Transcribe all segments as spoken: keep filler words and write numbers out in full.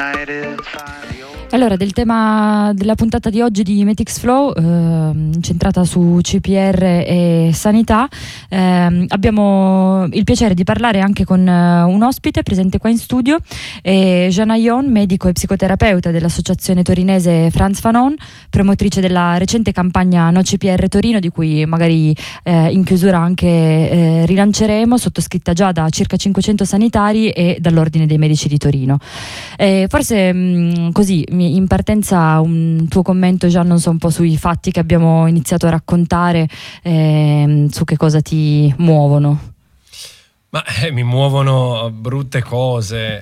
Allora, del tema della puntata di oggi di Metix Flow, eh, centrata su C P R e sanità, eh, abbiamo il piacere di parlare anche con uh, un ospite presente qua in studio, eh, Jeanne Aillon, medico e psicoterapeuta dell'associazione torinese Frantz Fanon, promotrice della recente campagna No C P R Torino, di cui magari eh, in chiusura anche eh, rilanceremo, sottoscritta già da circa cinquecento sanitari e dall'Ordine dei Medici di Torino. Eh, forse mh, così in partenza un tuo commento, Gian, non so, un po' sui fatti che abbiamo iniziato a raccontare, eh, su che cosa ti muovono. Ma eh, mi muovono brutte cose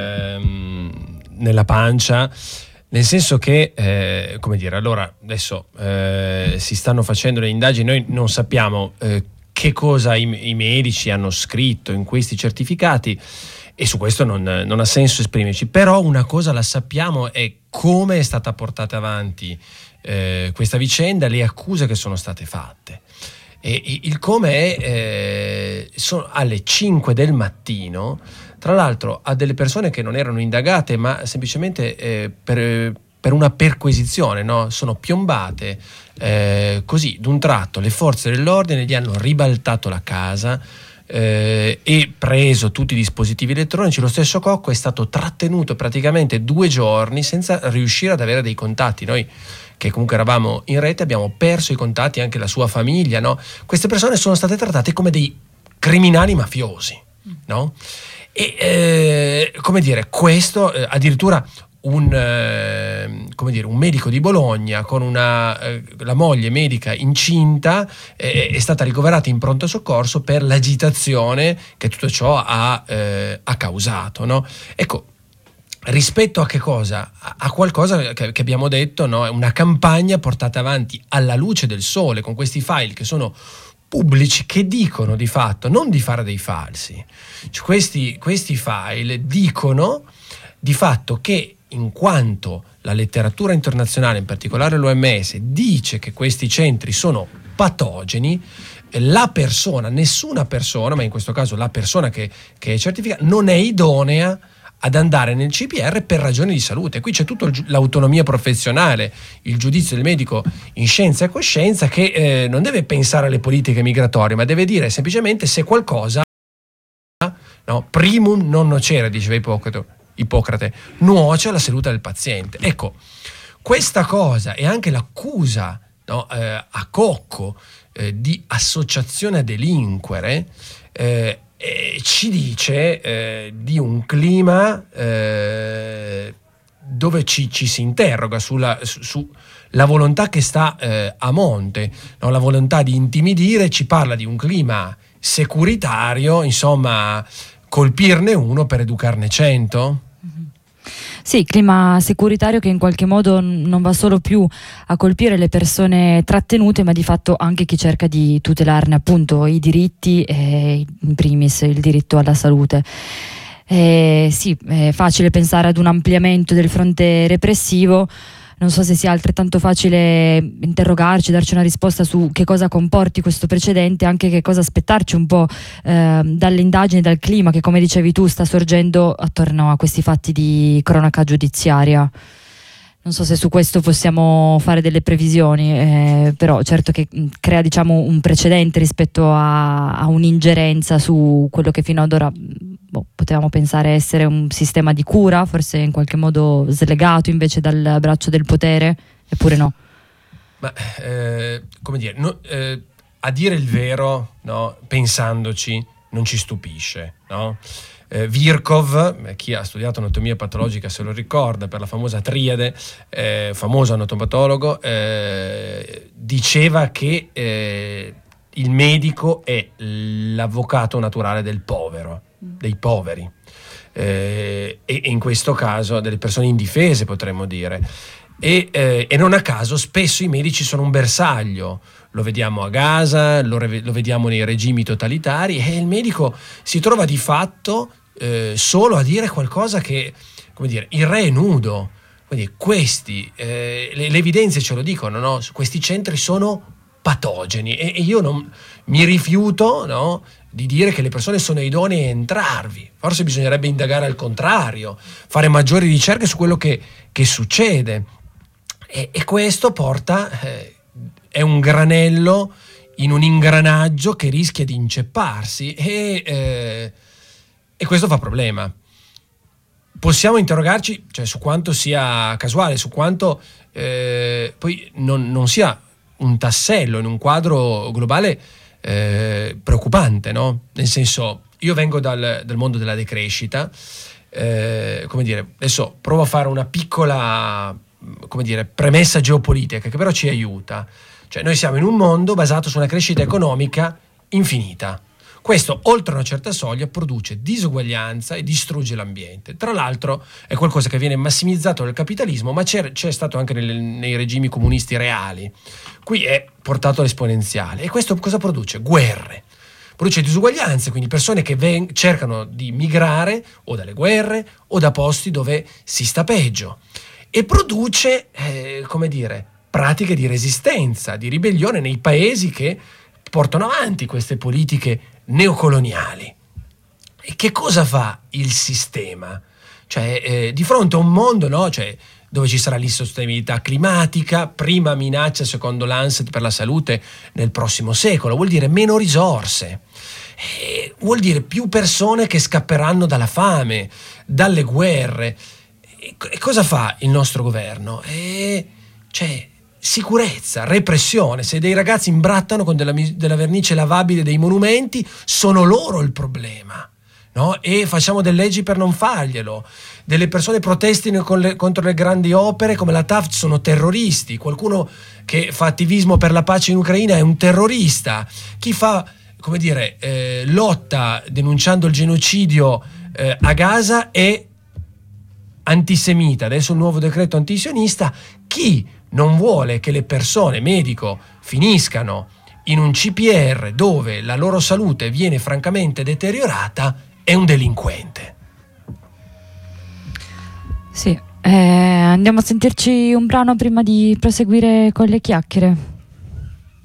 ehm, nella pancia, nel senso che, eh, come dire, allora adesso eh, si stanno facendo le indagini, noi non sappiamo eh, che cosa i, i medici hanno scritto in questi certificati, e su questo non, non ha senso esprimerci, però una cosa la sappiamo, è come è stata portata avanti eh, questa vicenda, le accuse che sono state fatte. E il come è eh, sono alle cinque del mattino, tra l'altro a delle persone che non erano indagate, ma semplicemente eh, per, per una perquisizione, no? Sono piombate eh, così d'un tratto, le forze dell'ordine gli hanno ribaltato la casa eh, e preso tutti i dispositivi elettronici. Lo stesso Cocco è stato trattenuto praticamente due giorni senza riuscire ad avere dei contatti. Noi, che comunque eravamo in rete, abbiamo perso i contatti, anche la sua famiglia, no? Queste persone sono state trattate come dei criminali mafiosi, no? E eh, come dire, questo eh, addirittura un, eh, come dire, un medico di Bologna con una eh, la moglie medica incinta eh, è stata ricoverata in pronto soccorso per l'agitazione che tutto ciò ha, eh, ha causato, no? Ecco, rispetto a che cosa? A qualcosa che, che abbiamo detto, no? È una campagna portata avanti alla luce del sole, con questi file che sono pubblici, che dicono di fatto, non di fare dei falsi, cioè, questi, questi file dicono di fatto che, in quanto la letteratura internazionale, in particolare l'O M S, dice che questi centri sono patogeni, la persona, nessuna persona, ma in questo caso la persona che, che è certificata, non è idonea ad andare nel C P R per ragioni di salute. Qui c'è tutta l'autonomia professionale, il giudizio del medico in scienza e coscienza, che eh, non deve pensare alle politiche migratorie, ma deve dire semplicemente se qualcosa, no, primum non nocere, diceva Ippocrate, Ippocrate, nuoce alla salute del paziente. Ecco, questa cosa e anche l'accusa, no, eh, a Cocco eh, di associazione a delinquere eh, Eh, ci dice eh, di un clima eh, dove ci, ci si interroga sulla su, su la volontà che sta eh, a monte, no? La volontà di intimidire, ci parla di un clima securitario, insomma, colpirne uno per educarne cento. Sì, clima securitario che in qualche modo non va solo più a colpire le persone trattenute, ma di fatto anche chi cerca di tutelarne appunto i diritti, e in primis il diritto alla salute. Eh, sì, è facile pensare ad un ampliamento del fronte repressivo. Non so se sia altrettanto facile interrogarci, darci una risposta su che cosa comporti questo precedente, anche che cosa aspettarci un po' eh, dalle indagini, dal clima che, come dicevi tu, sta sorgendo attorno a questi fatti di cronaca giudiziaria. Non so se su questo possiamo fare delle previsioni, eh, però certo che crea, diciamo, un precedente rispetto a, a un'ingerenza su quello che fino ad ora boh, potevamo pensare essere un sistema di cura, forse in qualche modo slegato invece dal braccio del potere, eppure no. Ma eh, come dire, no, eh, a dire il vero, no, pensandoci, non ci stupisce, no? Eh, Virchow, chi ha studiato anatomia patologica se lo ricorda, per la famosa triade, eh, famoso anatopatologo, eh, diceva che eh, il medico è l'avvocato naturale del povero, dei poveri, eh, e, e in questo caso delle persone indifese, potremmo dire. E, eh, e non a caso spesso i medici sono un bersaglio. Lo vediamo a Gaza, lo, re- lo vediamo nei regimi totalitari, e il medico si trova di fatto eh, solo a dire qualcosa che, come dire, il re è nudo. Quindi questi, eh, le, le evidenze ce lo dicono, no? Questi centri sono patogeni, e, e io non mi rifiuto, no, di dire che le persone sono idonee a entrarvi. Forse bisognerebbe indagare al contrario, fare maggiori ricerche su quello che, che succede. E, e questo porta, eh, è un granello in un ingranaggio che rischia di incepparsi e, eh, e questo fa problema. Possiamo interrogarci, cioè, su quanto sia casuale, su quanto eh, poi non, non sia un tassello in un quadro globale eh, preoccupante, no? Nel senso, io vengo dal, dal mondo della decrescita, eh, come dire, adesso provo a fare una piccola, come dire, premessa geopolitica che però ci aiuta. Cioè, noi siamo in un mondo basato su una crescita economica infinita. Questo, oltre una certa soglia, produce disuguaglianza e distrugge l'ambiente. Tra l'altro è qualcosa che viene massimizzato dal capitalismo, ma c'è, c'è stato anche nel, nei regimi comunisti reali. Qui è portato all'esponenziale. E questo cosa produce? Guerre. Produce disuguaglianze, quindi persone che ven- cercano di migrare o dalle guerre o da posti dove si sta peggio. E produce, eh, come dire, pratiche di resistenza, di ribellione nei paesi che portano avanti queste politiche neocoloniali. E che cosa fa il sistema? Cioè, eh, di fronte a un mondo, no? Cioè, dove ci sarà l'insostenibilità climatica, prima minaccia secondo l'Anset per la salute nel prossimo secolo, vuol dire meno risorse, eh, vuol dire più persone che scapperanno dalla fame, dalle guerre. E, e cosa fa il nostro governo? Eh, cioè, sicurezza, repressione. Se dei ragazzi imbrattano con della, della vernice lavabile dei monumenti, sono loro il problema, no? E facciamo delle leggi per non farglielo. Delle persone protestino con le, contro le grandi opere come la Taft sono terroristi. Qualcuno che fa attivismo per la pace in Ucraina è un terrorista. Chi fa, come dire, eh, lotta denunciando il genocidio eh, a Gaza è antisemita. Adesso un nuovo decreto antisionista. Chi non vuole che le persone, medico, finiscano in un C P R dove la loro salute viene francamente deteriorata, è un delinquente. Sì, eh, andiamo a sentirci un brano prima di proseguire con le chiacchiere.